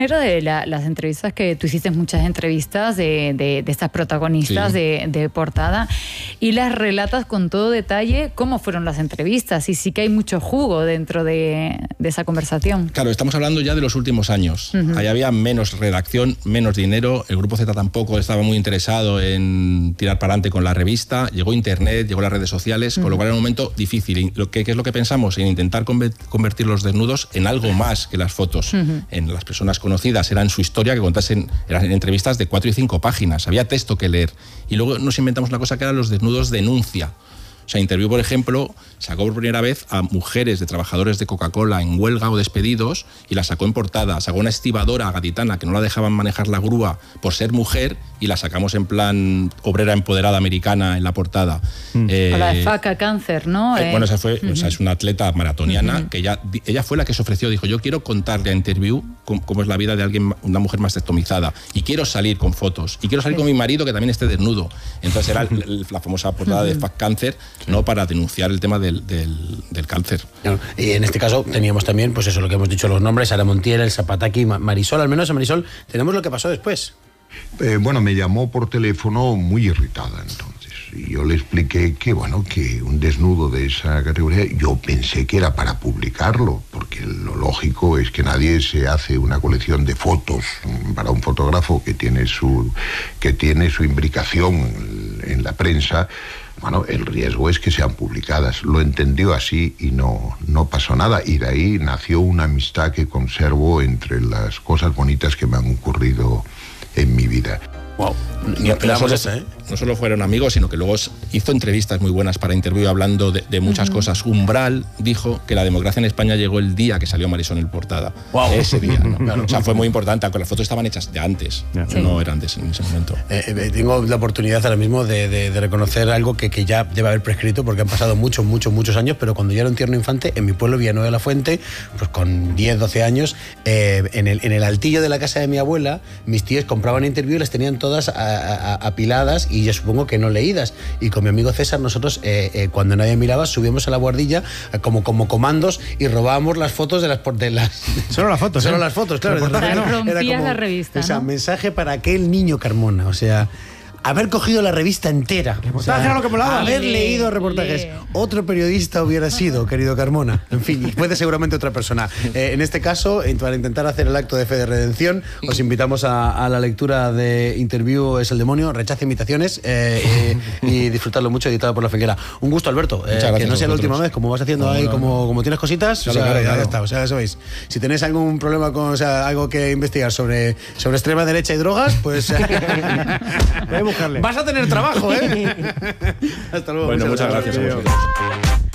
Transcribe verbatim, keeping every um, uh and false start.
Era de la, las entrevistas que tú hiciste, muchas entrevistas de, de, de estas protagonistas sí. de, de portada, y las relatas con todo detalle cómo fueron las entrevistas, y sí que hay mucho jugo dentro de, de esa conversación. Claro, estamos hablando ya de los últimos años. Uh-huh. Ahí había menos redacción, menos dinero, el Grupo Z tampoco estaba muy interesado en tirar para adelante con la revista, llegó internet, llegó las redes sociales, uh-huh. con lo cual era un momento difícil. Y lo que, ¿qué es lo que pensamos? En intentar convertir los desnudos en algo más que las fotos, uh-huh. en las personas conocidas conocidas, eran su historia, que contasen, eran entrevistas de cuatro y cinco páginas, había texto que leer. Y luego nos inventamos una cosa que eran los desnudos denuncia. O sea, Interview, por ejemplo, sacó por primera vez a mujeres de trabajadores de Coca-Cola en huelga o despedidos y la sacó en portada. Sacó una estibadora gaditana que no la dejaban manejar la grúa por ser mujer y la sacamos en plan obrera empoderada americana en la portada. Mm. Eh, o la de Faca Cáncer, ¿no? Eh, eh. Bueno, esa fue, uh-huh. o sea, es una atleta maratoniana uh-huh. que ella, ella fue la que se ofreció, dijo, yo quiero contarle a Interview cómo, cómo es la vida de alguien, una mujer mastectomizada, y quiero salir con fotos, y quiero salir sí. con mi marido que también esté desnudo. Entonces era el, el, la famosa portada uh-huh. de Faca Cáncer, sí. ¿no? Para denunciar el tema del, del, del cáncer. Claro. Y en este caso teníamos también, pues eso, lo que hemos dicho, los nombres, Sara Montiel, el Zapataki, Marisol, al menos en Marisol tenemos lo que pasó después. Eh, bueno, me llamó por teléfono muy irritada entonces, y yo le expliqué que, bueno, que un desnudo de esa categoría, yo pensé que era para publicarlo, porque lo lógico es que nadie se hace una colección de fotos para un fotógrafo que tiene su, que tiene su imbricación en la prensa. Bueno, el riesgo es que sean publicadas. Lo entendió así y no, no pasó nada. Y de ahí nació una amistad que conservo entre las cosas bonitas que me han ocurrido en mi vida. Wow. Ni no, no, solo, esa, ¿eh? no solo fueron amigos, sino que luego hizo entrevistas muy buenas para Interview hablando de, de muchas uh-huh. cosas. Umbral dijo que la democracia en España llegó el día que salió Marisol en portada. Wow. Ese día, ¿no? Claro. O sea, fue muy importante, aunque las fotos estaban hechas de antes, yeah. sí. no eran de ese, en ese momento. Eh, eh, tengo la oportunidad ahora mismo de, de, de reconocer algo que, que ya debe haber prescrito, porque han pasado muchos, muchos, muchos años, pero cuando yo era un tierno infante, en mi pueblo Villanueva de la Fuente, pues con diez, doce años, eh, en, el, en el altillo de la casa de mi abuela, mis tíos compraban Interview y las tenían todas a, a, apiladas y yo supongo que no leídas. Y con mi amigo César nosotros, eh, eh, cuando nadie miraba, subíamos a la guardilla eh, como, como comandos y robábamos las fotos de las... De las Solo las fotos, Solo ¿eh? las fotos, claro. Para no. rompías Era como, la revista, o sea, ¿no? mensaje para aquel niño Carmona, o sea... Haber cogido la revista entera. O sea, lo que molaba. Haber lee, leído reportajes. lee. Otro periodista hubiera sido, querido Carmona. En fin, y puede seguramente otra persona. Eh, en este caso, para intentar hacer el acto de fe de redención, os invitamos a, a la lectura de Interview es el demonio, rechaza imitaciones eh, eh, y disfrutarlo mucho, editado por La Figuera. Un gusto, Alberto. Eh, que no sea la última vez, como vas haciendo no, ahí, no, como, como tienes cositas. Claro, o sea, claro, claro. Ya está, o sea, eso veis. Si tenéis algún problema con, o sea, algo que investigar sobre, sobre extrema derecha y drogas, pues voy a buscarle. Vas a tener trabajo, ¿eh? Hasta luego. Bueno, muchas, muchas gracias. gracias.